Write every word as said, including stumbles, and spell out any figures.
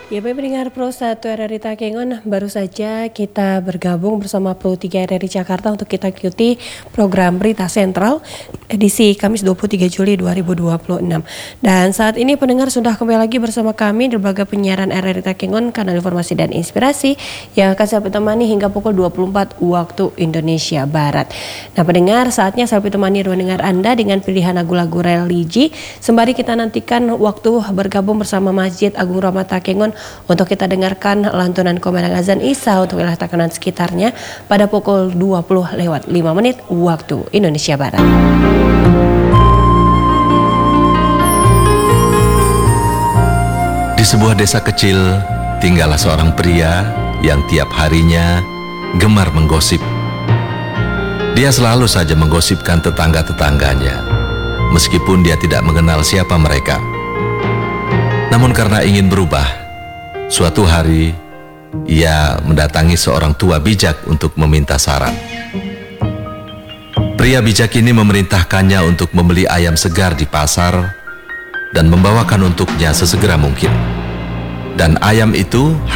Ya, baik pendengar Pro satu R R I Takengon, baru saja kita bergabung bersama Pro tiga R R I Jakarta untuk kita ikuti program Berita Sentral edisi Kamis dua puluh tiga Juli dua ribu dua puluh enam. Dan saat ini pendengar sudah kembali lagi bersama kami di lembaga penyiaran R R I Takengon, kanal informasi dan inspirasi yang akan saya temani hingga pukul dua puluh empat waktu Indonesia Barat. Nah pendengar, saatnya saya temani pendengar Anda dengan pilihan lagu-lagu religi sembari kita nantikan waktu bergabung bersama Masjid Agung Rahmat Takengon untuk kita dengarkan lantunan kumandang azan Isya untuk wilayah Takengon sekitarnya pada pukul dua puluh lewat lima menit waktu Indonesia Barat. Di sebuah desa kecil tinggallah seorang pria yang tiap harinya gemar menggosip. Dia selalu saja menggosipkan tetangga-tetangganya, meskipun dia tidak mengenal siapa mereka. Namun karena ingin berubah, suatu hari, ia mendatangi seorang tua bijak untuk meminta saran. Pria bijak ini memerintahkannya untuk membeli ayam segar di pasar dan membawakan untuknya sesegera mungkin. Dan ayam itu